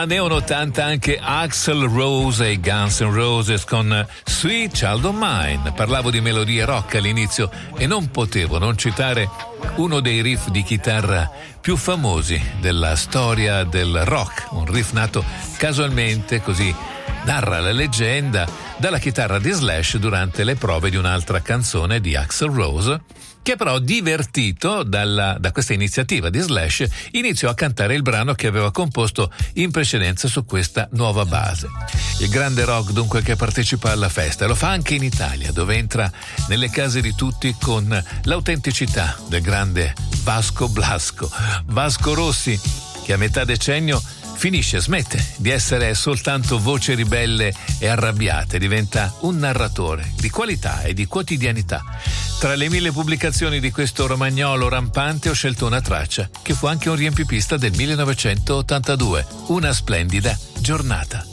neon 80 anche Axl Rose e Guns N' Roses con Sweet Child O' Mine. Parlavo di melodie rock all'inizio e non potevo non citare uno dei riff di chitarra più famosi della storia del rock, un riff nato casualmente, così narra la leggenda, dalla chitarra di Slash durante le prove di un'altra canzone di Axl Rose, che però, divertito da questa iniziativa di Slash, iniziò a cantare il brano che aveva composto in precedenza su questa nuova base. Il grande rock dunque che partecipa alla festa, e lo fa anche in Italia, dove entra nelle case di tutti con l'autenticità del grande Vasco Blasco, Vasco Rossi, che a metà decennio smette di essere soltanto voce ribelle e arrabbiata, diventa un narratore di qualità e di quotidianità. Tra le 1000 pubblicazioni di questo romagnolo rampante ho scelto una traccia che fu anche un riempipista del 1982, Una splendida giornata.